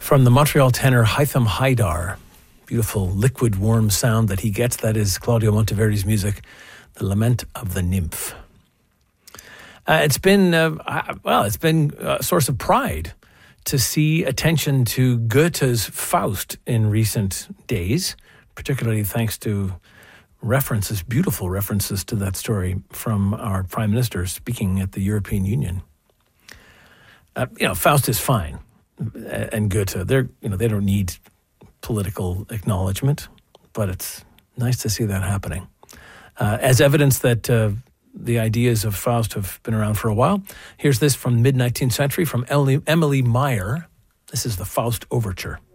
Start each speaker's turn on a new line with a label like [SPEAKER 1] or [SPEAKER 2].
[SPEAKER 1] From the Montreal tenor Hytham Haidar, beautiful liquid warm sound that he gets, that is Claudio Monteverdi's music, The Lament of the Nymph. It's been a source of pride to see attention to Goethe's Faust in recent days, particularly thanks to beautiful references to that story from our Prime Minister speaking at the European Union. Faust is fine, and Goethe, they don't need political acknowledgement, but it's nice to see that happening. As evidence that the ideas of Faust have been around for a while, here's this from mid-19th century from Emily Meyer. This is the Faust Overture.